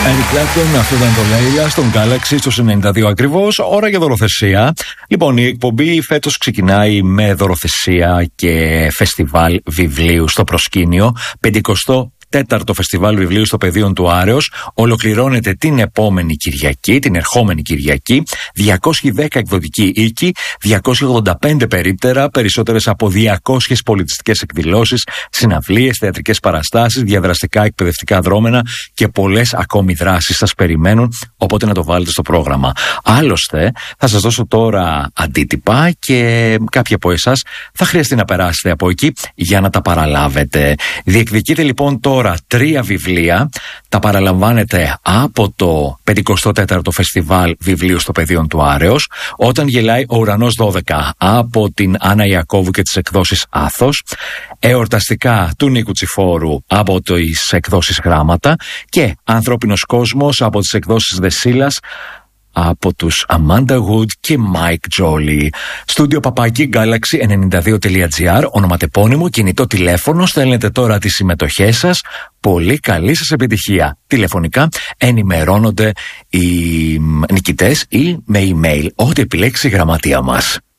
Eric Clapton, αυτό ήταν το Leila στον Galaxy στους 92 ακριβώς. Ώρα για δωροθεσία. Λοιπόν, η εκπομπή φέτος ξεκινάει με δωροθεσία και φεστιβάλ βιβλίου στο προσκήνιο. 54ο Φεστιβάλ Βιβλίου στο Πεδίον του Άρεως ολοκληρώνεται την επόμενη Κυριακή, την ερχόμενη Κυριακή. 210 εκδοτικοί οίκοι, 285 περίπτερα, περισσότερες από 200 πολιτιστικές εκδηλώσεις, συναυλίες, θεατρικές παραστάσεις, διαδραστικά εκπαιδευτικά δρόμενα και πολλές ακόμη δράσεις σας περιμένουν, οπότε να το βάλετε στο πρόγραμμα. Άλλωστε, θα σας δώσω τώρα αντίτυπα και κάποιοι από εσάς θα χρειαστεί να περάσετε από εκεί για να τα παραλάβετε. Διεκδικείτε λοιπόν τώρα 3 βιβλία, τα παραλαμβάνετε από το 54ο Φεστιβάλ Βιβλίου στο Πεδίον του Άρεως, Όταν γελάει ο ουρανός 12 από την Άννα Ιακώβου και τις εκδόσεις Άθος, Εορταστικά του Νίκου Τσιφόρου από τις εκδόσεις Γράμματα και Ανθρώπινος κόσμος από τις εκδόσεις Δεσίλας από τους Amanda Wood και Mike Jolly. Στούντιο παπάκι galaxy92.gr, ονοματεπώνυμο, κινητό τηλέφωνο. Στέλνετε τώρα τις συμμετοχές σας. Πολύ καλή σας επιτυχία. Τηλεφωνικά ενημερώνονται οι νικητές ή με email, ό,τι επιλέξει η γραμματεία μας.